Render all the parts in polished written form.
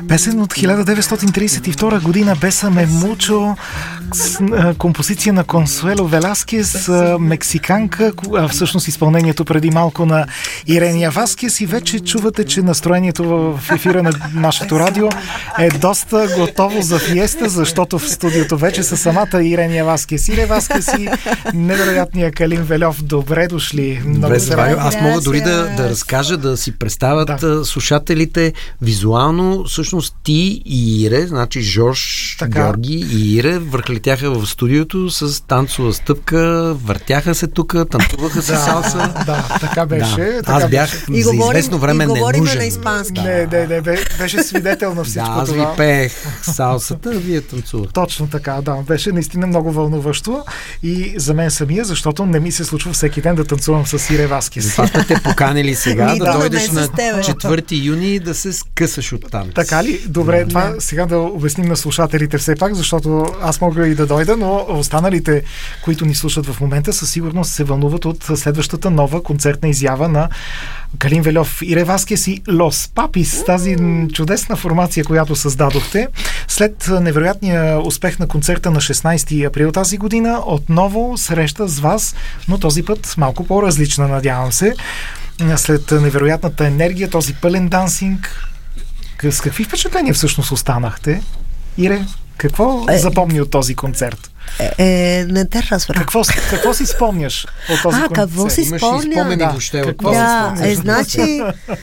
Песен от 1932 година Бесаме Мучо, композиция на Консуело Веласкес, мексиканка, всъщност изпълнението преди малко на Ирения Васкес, и вече чувате, че настроението в ефира на нашето радио е доста готово за фиеста, защото в студиото вече са самата Ирения Васкес, Ире Васкес и невероятния Калин Вельов. Добре дошли. Добре, аз мога дори да разкажа, да си представят слушателите визуално. Всъщност ти и Ире, значи Жорж, Георги и Ире върхлетяха в студиото с танцова стъпка, въртяха се тук, танцуваха се салса. Да, така беше. Аз бях за известно време ненужен. На испански. Не, беше свидетел на всичко това. Аз ви пеех салсата, а вие танцувахте. Точно така, да. Беше наистина много вълнуващо и за мен самия, защото не ми се случва всеки ден да танцувам с Ире Васкес. Затова сме те поканили сега да дойдеш на 4 юни да се скъсаш от танц. Така ли? Добре, това сега да обясним на слушателите все пак, защото аз мога и да дойда, но останалите, които ни слушат в момента, със сигурност се вълнуват от следващата нова концертна изява на Калин Вельов, Ире Васкес и Лос Папис, тази чудесна формация, която създадохте. След невероятния успех на концерта на 16 април тази година, отново среща с вас, но този път малко по-различна, надявам се. След невероятната енергия, този пълен дансинг, с какви впечатления всъщност останахте? Ире, какво запомни от този концерт? Не те разбрах. Какво си спомняш от този концерт? Какво си спомня? Значи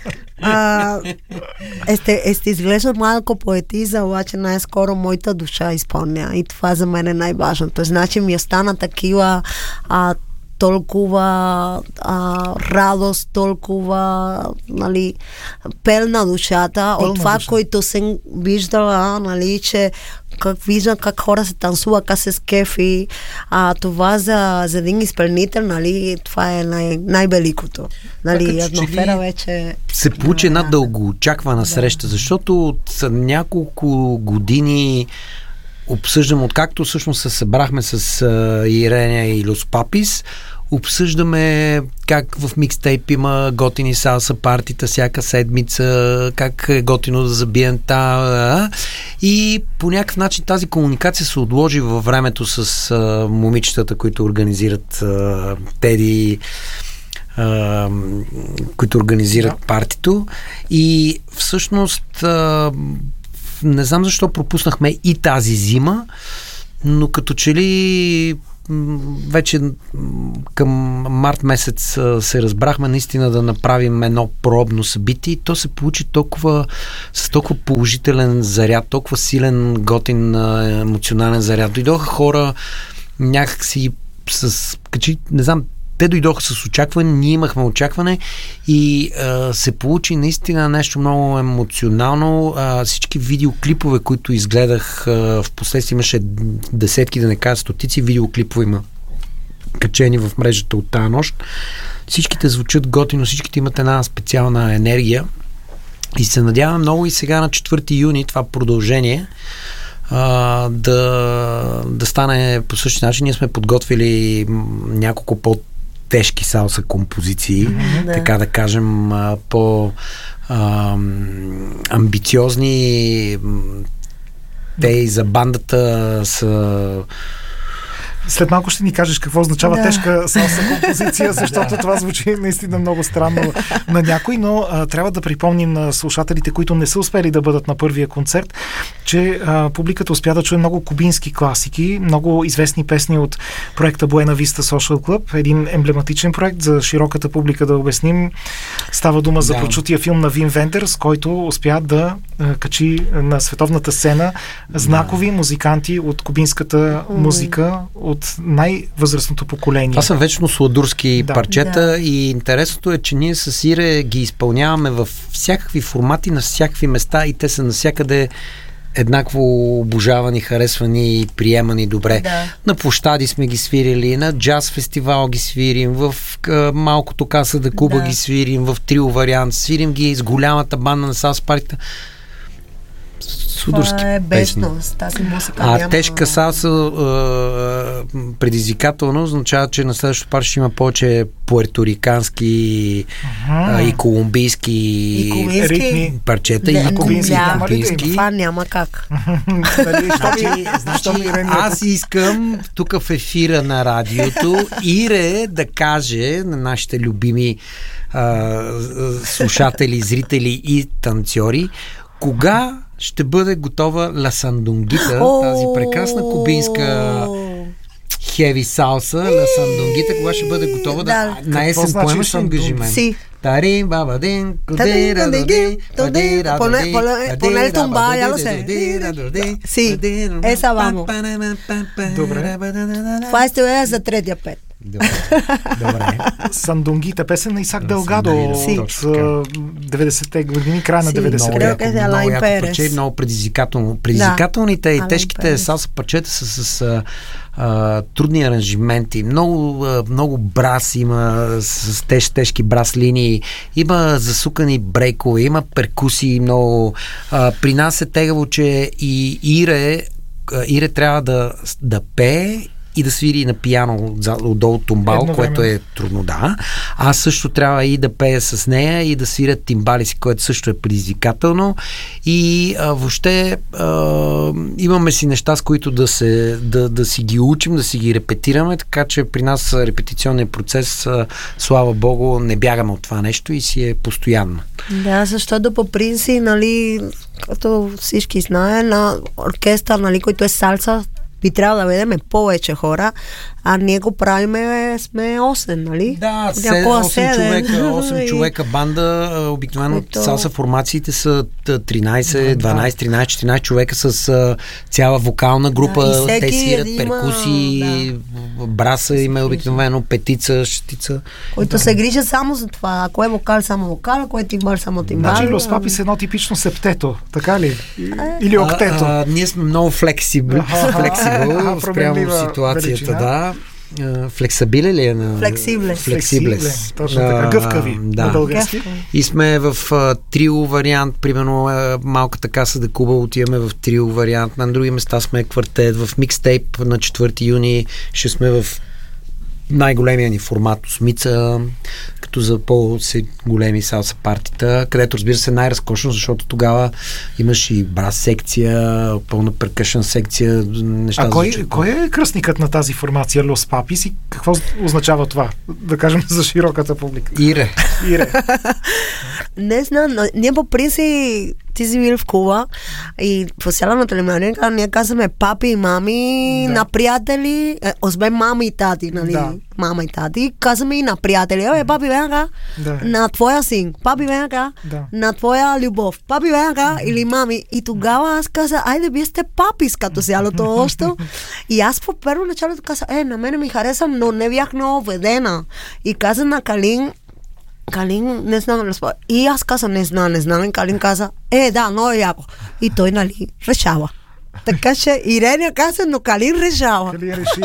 ще изглежда малко поетиза, обаче най-скоро моята душа изпълня. И това за мен е най-важното. Значи ми остана такива толкова радост, толкова пълна душата от това, което съм виждала, че виждам как хора се танцува, как се скефи. Това за един изпълнител, това е най-великото. Атмосфера вече се получи една дългоочаквана среща, защото от няколко години обсъждам, откакто всъщност се събрахме с Иреня и Лос Папис, обсъждаме как в микстейп има готини салса партита всяка седмица, как е готино да забием и по някакъв начин тази комуникация се отложи във времето с момичетата, които организират Теди, които организират партито, и всъщност не знам защо пропуснахме и тази зима, но като че ли вече към март месец се разбрахме наистина да направим едно пробно събитие и то се получи с толкова положителен заряд, толкова силен, готин, емоционален заряд. Дойдоха хора някакси не знам, те дойдоха с очакване, ние имахме очакване и се получи наистина нещо много емоционално. Всички видеоклипове, които изгледах, в последствие имаше десетки, да не кажа стотици видеоклипове има качени в мрежата от тая нощ. Всичките звучат готино, всичките имат една специална енергия и се надявам много и сега на 4 юни това продължение да стане по същия начин. Ние сме подготвили няколко по-тежки салса композиции, така да кажем, по-амбициозни. Те и за бандата са... След малко ще ни кажеш какво означава тежка салса композиция, защото това звучи наистина много странно на някой, но трябва да припомним на слушателите, които не са успели да бъдат на първия концерт, че публиката успя да чуе много кубински класики, много известни песни от проекта Buena Vista Social Club, един емблематичен проект за широката публика, да обясним. Става дума за прочутия филм на Вим Вендерс, който успя да качи на световната сцена знакови музиканти от кубинската музика, от най-възрастното поколение. Това са вечно сладурски парчета и интересното е, че ние с Ире ги изпълняваме в всякакви формати, на всякакви места и те са навсякъде еднакво обожавани, харесвани и приемани добре. На площади сме ги свирили, на джаз фестивал ги свирим, в малкото Каса да Куба ги свирим, в трио вариант, свирим ги с голямата банда на салса партита. судорски песни. Тази музика няма... Тежка салса предизвикателно означава, че на следващото пар ще има повече пуерторикански и колумбийски ритми, парчета и кубински. Това няма как. Аз искам тук в ефира на радиото Ире да каже на нашите любими слушатели, зрители и танцори, кога ще бъде готова Ла Сандунгита, тази прекрасна кубинска хеви салса, Ла Сандунгита, кога ще бъде готова на есен поемаш ангажимент? Тарин, бабадин, Poner tumba, ya lo sé. Sí, esa vamos. Добре. Това ще е за третия пет. Добре. Сандунгита, песен на Исак Делгадо от 90-те години, края на 90-те. Много предизвикателно. Предизвикателните и тежките салса парчета са с трудни аранжименти. Много брас има с тежки брас линии. Има засукани брейкове, има перкусии много. При нас е тегаво, че и Ире трябва да пее и да свири на пиано отдолу тумбал, което е трудно, да. Аз също трябва и да пея с нея и да свиря тимбали си, което също е предизвикателно. И въобще имаме си неща, с които да си ги учим, да си ги репетираме, така че при нас репетиционният процес, слава Богу, не бягаме от това нещо и си е постоянно. Да, защото по принцип, нали, като всички знае, на оркестър, нали, който е салса, би трябвало да ведеме повече хора, а ние го правиме, сме 8, нали? Да, 8 човека банда, обикновено салса формациите са 13, 14 човека с цяла вокална група, те свират перкусии, браса има обикновено, петица, шестица. Които се грижат само за това, ако е вокал, само вокал, ако е тимбар, само тимбар. Значи Лос Папис е едно типично септето, така ли? Или октето? Ние сме много флексибл спрямо ситуацията, да. Флексабиле ли е на... Флексиблес. Точно така, гъвкави на български. И сме в трио вариант, примерно малката каса да Куба отиваме в трио вариант, на други места сме квартет, в микстейп на 4 юни ще сме в най-големия ни формат Осмица, като за по-големи салса партита, където разбира се най-разкошно, защото тогава имаш и брас секция, пълна перкъшън секция, неща. Кой е кръстникът на тази формация Лос Папис и какво означава това? Да кажем за широката публика. Ире. Не знам, ние по принцип ти си бил в Куба и по цялата Latinoamérica ние казваме папи и мами на приятели, освен мама и тати, нали? Мама и тати, казваме и на приятели. Папи, венга на твоя син, папи, венга на твоя любов, папи, венга или мами. И тогава аз каза, айде вие сте папис като цялото още. И аз по първо началото каза, на мене ми хареса, но не бях много ведена. И каза на Калин, не знам, и аз каза, не знам, и Калин каза, да, много е яко. И той, нали, решава. Така че Иреня каза, но Калин решава.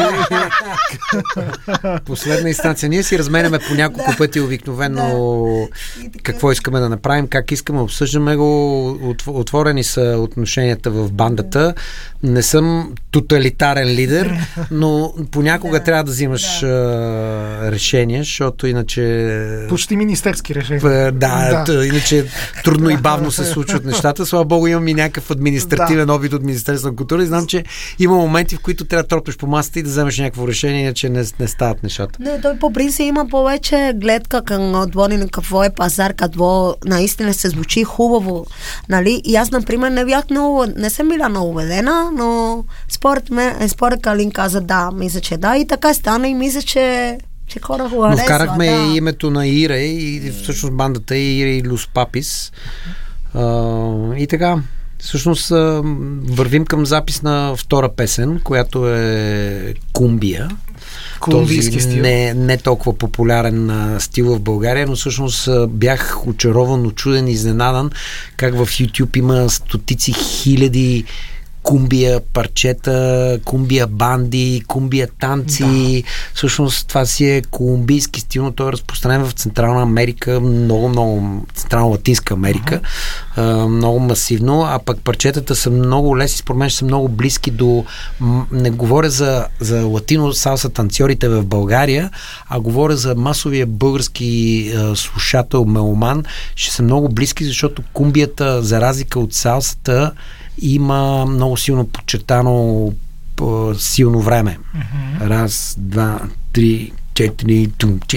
Последна инстанция. Ние си разменяме по няколко пъти обикновено какво искаме да направим, как искаме, обсъждаме го, отворени са отношенията в бандата. Не съм тоталитарен лидер, но понякога трябва да взимаш решения, защото иначе... Почти министерски решения. Иначе трудно и бавно се случват нещата. Слава Богу, имам и някакъв административен опит от Министерството на култура и знам, че има моменти, в които трябва да тропнеш по масата и да вземеш някакво решение, иначе не стават нещата. Не, той по принцип има повече гледка към отворен какво е пазар, какво наистина се звучи хубаво. Нали? И аз, например, не съм била много убедена, но според Калин каза мисля, че и така стана и мисля, че хора го харесва. Но вкарахме и името на Ире и всъщност бандата е Ире и Лос Папис. И така, всъщност вървим към запис на втора песен, която е Кумбия. Колумбийски стил. Не толкова популярен стил в България, но всъщност бях очарован, очуден, изненадан как в YouTube има стотици хиляди кумбия парчета, кумбия банди, кумбия танци. Всъщност това си е колумбийски стил, но той е разпространен в Централна Америка, много Централно-Латинска Америка. много масивно, а пък парчетата са много лесни, според мен са много близки до, не говоря за латино салса танцорите в България, а говоря за масовия български слушател, меломан, ще са много близки, защото кумбията, за разлика от салсата, има много силно подчертано силно време. Раз, два, три, четири,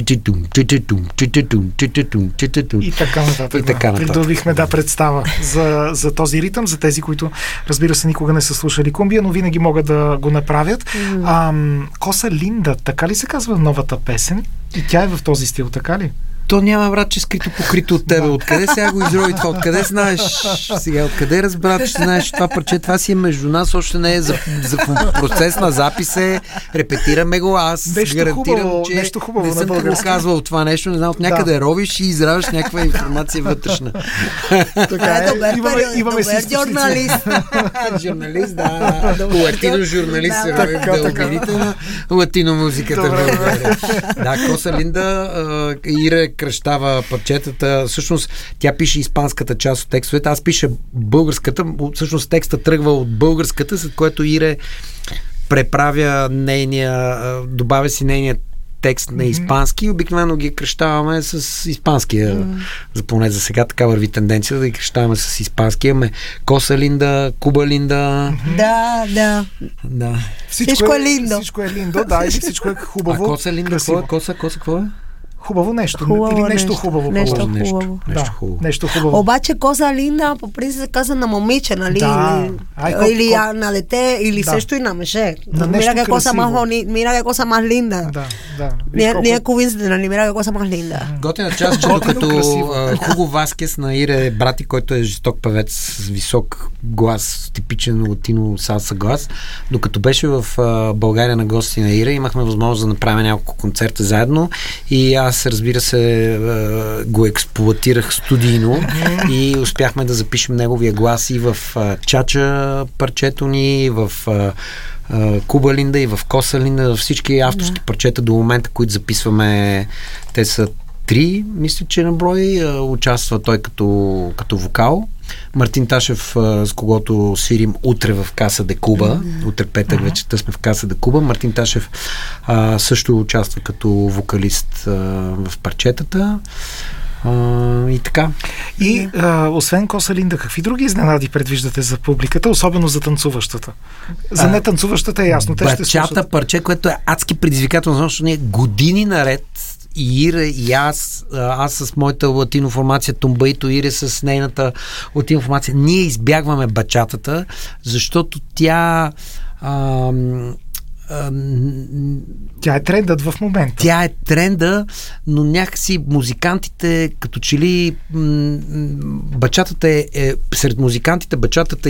и така нататък. Придобихме представа за този ритъм, за тези, които, разбира се, никога не са слушали кумбия, но винаги могат да го направят. Коса Линда, така ли се казва новата песен? И тя е в този стил, така ли? То няма, брат, че скрито покрито от тебе. Откъде сега го изроби това? Откъде знаеш? Сега, откъде разбра, че знаеш това парче? Това си е между нас, още не е за процес на запис е. Репетираме го, аз гарантирам, че нещо хубаво не съм ти го казвал това нещо, не знам, от някъде ровиш и израваш някаква информация вътрешна. Така е, имаме си журналист. Журналист, да. Латино журналист се рови да обидите на латино музиката в България. Да, Коса Линда, Ире кръщава парчетата. Всъщност тя пише испанската част от текстовете. Аз пиша българската. Всъщност текста тръгва от българската, след което Ире преправя добавя си нейния текст на испански и обикновено ги кръщаваме с испанския. Поне за сега така върви тенденция да ги кръщаваме с испански. Имаме Коса Линда, Куба Линда. Да. Всичко е линдо. Всичко е линдо, да, и всичко е хубаво. А Коса Линда, Коса какво е? Хубаво нещо. Или нещо хубаво. Нещо хубаво. Обаче Коса Линда по принцип се казва на момиче, нали? Да. Или на дете, или също и на мъже. Mira qué cosa más bonita, mira qué cosa más linda. Да. Не е коинцидентно, mira qué cosa más linda. Готина част, че докато Хуго Васкес на Ире брати, който е жесток певец с висок глас, типичен латино салса глас, докато беше в България на гости на Ире, имахме възможност да направим няколко концерта заедно и аз, разбира се, го експлоатирах студийно и успяхме да запишем неговия глас и в Чача парчето ни, и в Куба Линда, и в Коса Линда, във всички авторски парчета до момента, които записваме. Те са 3, мисля, че на брой. Участва той като вокал. Мартин Ташев, с когото свирим утре в Каса де Куба. Утре петък вечерта сме в Каса де Куба. Мартин Ташев също участва като вокалист в парчетата. И така. И освен Коса Линда, какви други изненади предвиждате за публиката, особено за танцуващата? За нетанцуващата е ясно. Бачата парче, което е адски предизвикателно, защото ние години наред и Ире, и аз с моята латино формация, Тумбаито, Ире с нейната латино формация, ние избягваме бачатата, защото тя е трендът в момента. Тя е тренда, но някакси музикантите, като че ли бачатата сред музикантите, бачатата